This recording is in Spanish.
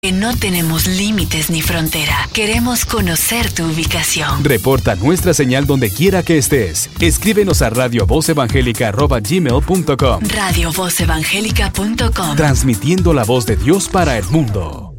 Que no tenemos límites ni frontera. Queremos conocer tu ubicación. Reporta nuestra señal donde quiera que estés. Escríbenos a radiovozevangelica@gmail.com. Radiovozevangelica.com. Transmitiendo la voz de Dios para el mundo.